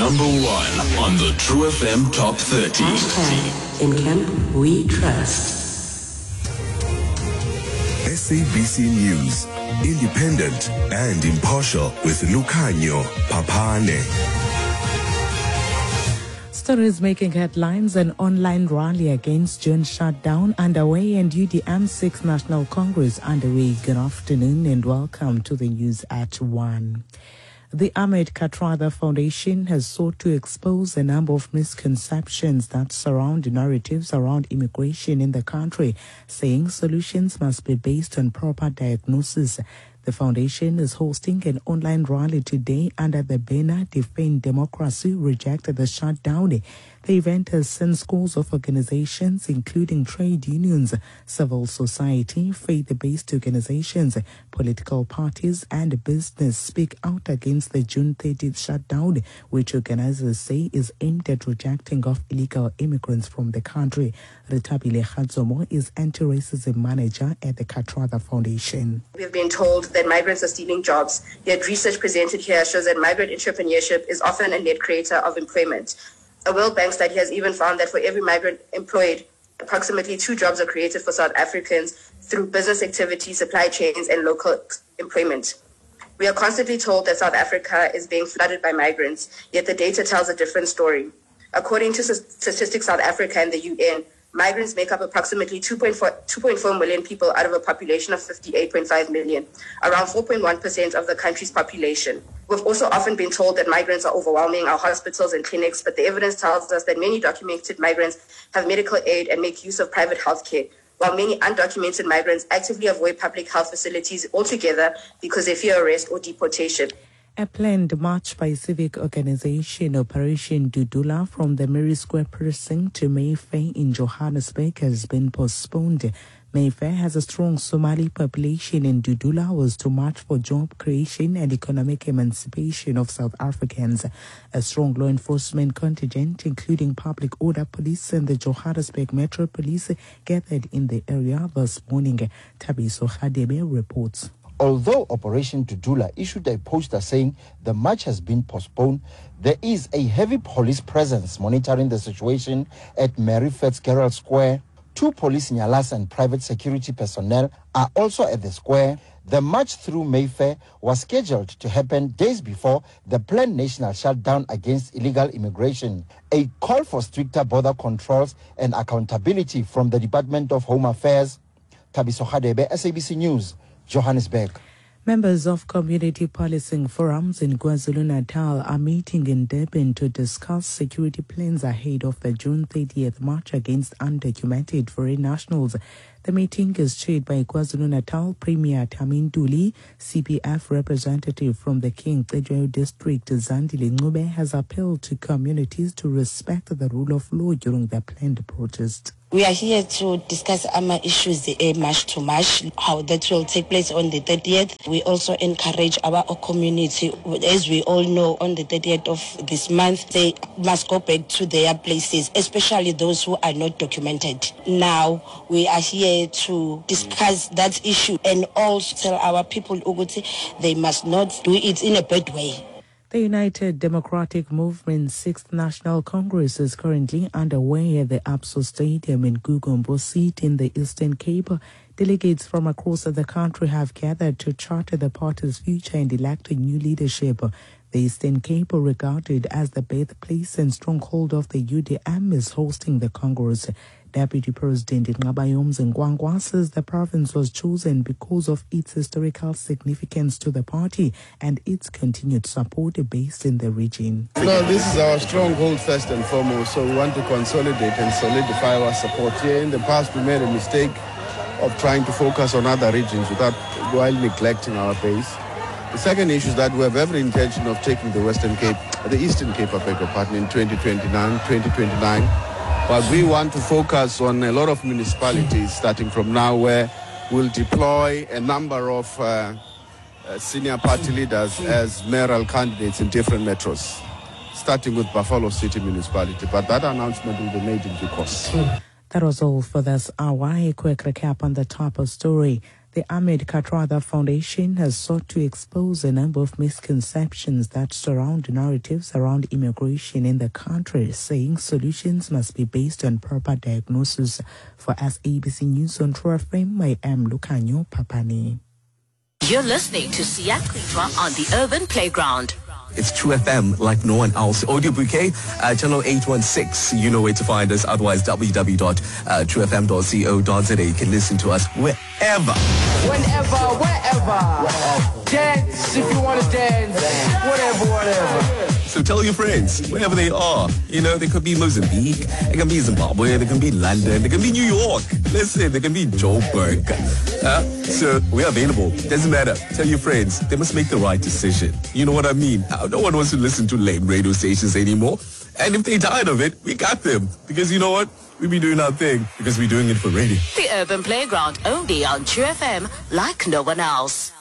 Number 1 on the True FM Top 30. In Camp We Trust. SABC News, independent and impartial with Lukhanyo Papane. Stories making headlines: an online rally against June shutdown underway and UDM's 6th National Congress underway. Good afternoon and welcome to the news at 1. The Ahmed Kathrada Foundation has sought to expose a number of misconceptions that surround narratives around immigration in the country, saying solutions must be based on proper diagnosis. The foundation is hosting an online rally today under the banner Defend Democracy, Reject the Shutdown. The event has seen scores of organizations, including trade unions, civil society, faith-based organizations, political parties, and business, speak out against the June 30th shutdown, which organizers say is aimed at rejecting of illegal immigrants from the country. Ritabile Khadzomo is anti-racism manager at the Kathrada Foundation. We have been told that migrants are stealing jobs, yet research presented here shows that migrant entrepreneurship is often a net creator of employment. A World Bank study has even found that for every migrant employed, approximately 2 jobs are created for South Africans through business activity, supply chains, and local employment. We are constantly told that South Africa is being flooded by migrants, yet the data tells a different story. According to Statistics South Africa and the UN, migrants make up approximately 2.4 million people out of a population of 58.5 million, around 4.1% of the country's population. We've also often been told that migrants are overwhelming our hospitals and clinics, but the evidence tells us that many documented migrants have medical aid and make use of private health care, while many undocumented migrants actively avoid public health facilities altogether because they fear arrest or deportation. A planned march by civic organization Operation Dudula from the Mary Square precinct to Mayfair in Johannesburg has been postponed. Mayfair has a strong Somali population and Dudula was to march for job creation and economic emancipation of South Africans. A strong law enforcement contingent, including public order police and the Johannesburg Metro Police, gathered in the area this morning. Tabiso Khadebe reports. Although Operation Dudula issued a poster saying the march has been postponed, there is a heavy police presence monitoring the situation at Mary Fitzgerald Square. 2 police nyalas and private security personnel are also at the square. The march through Mayfair was scheduled to happen days before the planned national shutdown against illegal immigration. A call for stricter border controls and accountability from the Department of Home Affairs. Tabiso Khadebe, SABC News, Johannesburg. Members of community policing forums in KwaZulu-Natal are meeting in Durban to discuss security plans ahead of the June 30th march against undocumented foreign nationals. The meeting is chaired by KwaZulu-Natal Premier Tamin Duli. CPF representative from the King Cedjo district, Zandile Ncube, has appealed to communities to respect the rule of law during the planned protest. We are here to discuss our issues, the march to march, how that will take place on the 30th. We also encourage our community, as we all know, on the 30th of this month, they must go back to their places, especially those who are not documented. Now, we are here to discuss that issue and also tell our people they must not do it in a bad way. The United Democratic Movement's 6th National Congress is currently underway at the Absa Stadium in Gugumbo seat in the Eastern Cape. Delegates from across the country have gathered to chart the party's future and elect a new leadership. The Eastern Cape, regarded as the birthplace and stronghold of the UDM, is hosting the Congress. Deputy President Ngabayom Zengwangwa says the province was chosen because of its historical significance to the party and its continued support based in the region. No, this is our stronghold first and foremost, so we want to consolidate and solidify our support here. In the past, we made a mistake of trying to focus on other regions while neglecting our base. The second issue is that we have every intention of taking the Eastern Cape, in 2029. But we want to focus on a lot of municipalities starting from now, where we'll deploy a number of senior party leaders as mayoral candidates in different metros, starting with Buffalo City Municipality. But that announcement will be made in due course. That was all for this hour. A quick recap on the top of story. The Ahmed Kathrada Foundation has sought to expose a number of misconceptions that surround narratives around immigration in the country, saying solutions must be based on proper diagnosis. For SABC News on True FM, I am Lucanio Papani. You're listening to Siya Klitwa on the Urban Playground. It's True FM like no one else. Audio Bouquet, channel 816. You know where to find us. Otherwise, www.truefm.co.za. You can listen to us wherever. Whenever, wherever. Dance if you want to dance. Whatever. So tell your friends, wherever they are. You know, they could be Mozambique, they can be Zimbabwe, they can be London, they can be New York. Listen, they can be Joburg. So we're available. Doesn't matter. Tell your friends. They must make the right decision. You know what I mean? No one wants to listen to lame radio stations anymore. And if they're tired of it, we got them. Because you know what? We be doing our thing because we're doing it for radio. The Urban Playground only on True FM like no one else.